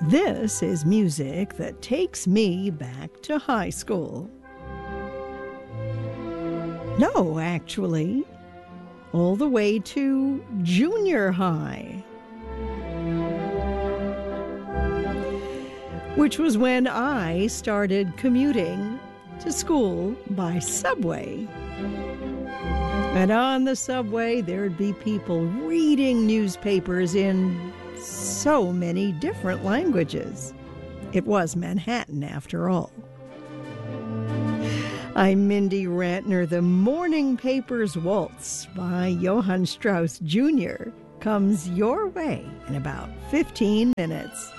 This is music that takes me back to high school. No, actually, all the way to junior high, which was when I started commuting to school by subway. And on the subway, there'd be people reading newspapers in so many different languages. It was Manhattan, after all. I'm Mindy Rantner. The Morning Papers Waltz by Johann Strauss Jr. comes your way in about 15 minutes.